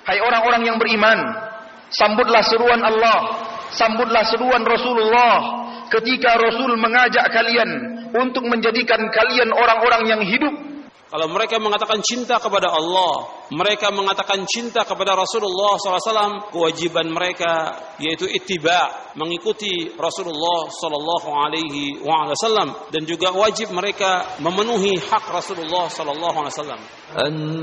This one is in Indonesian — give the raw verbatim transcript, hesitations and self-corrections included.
Hai orang-orang yang beriman, sambutlah seruan Allah, sambutlah seruan Rasulullah ketika Rasul mengajak kalian untuk menjadikan kalian orang-orang yang hidup. Kalau mereka mengatakan cinta kepada Allah, mereka mengatakan cinta kepada Rasulullah shallallahu alaihi wasallam, kewajiban mereka yaitu ittiba, mengikuti Rasulullah shallallahu alaihi wasallam, dan juga wajib mereka memenuhi hak Rasulullah shallallahu alaihi wasallam.